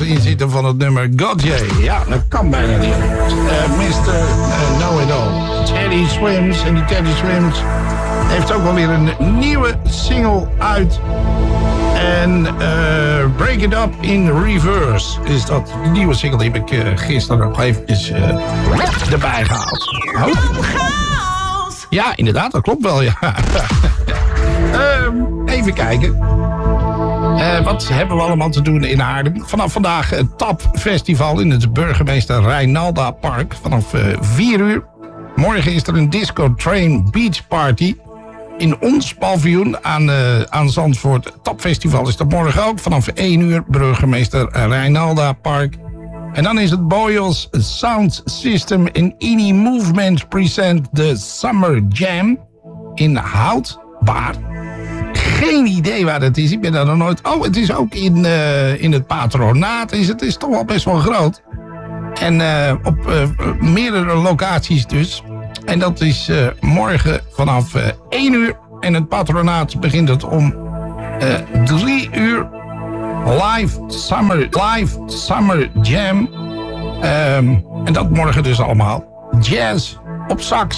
in zitten van het nummer Gotye. Ja, dat kan bijna niet. Mr. Know-It-All. Teddy Swims. En die Teddy Swims heeft ook wel weer een nieuwe single uit. En Break It Up in Reverse is dat. Die nieuwe single die heb ik gisteren nog eventjes erbij gehaald. Oh. Ja, inderdaad, dat klopt wel, ja. Even kijken. Wat hebben we allemaal te doen in Haarlem? Vanaf vandaag het TAP Festival in het Burgemeester Reinalda Park. Vanaf 4 uur. Morgen is er een Disco Train Beach Party. In ons paviljoen aan Zandvoort. TAP Festival is dat morgen ook. Vanaf 1 uur Burgemeester Reinalda Park. En dan is het Boyles Sound System in Any Movement present the Summer Jam in Houtbaar. Geen idee waar het is. Ik ben daar nog nooit... Oh, het is ook in het patronaat. Het is toch wel best wel groot. En op meerdere locaties dus. En dat is morgen vanaf 1 uur. En het patronaat begint het om 3 uur. Live Summer Jam. En dat morgen dus allemaal. Jazz op sax.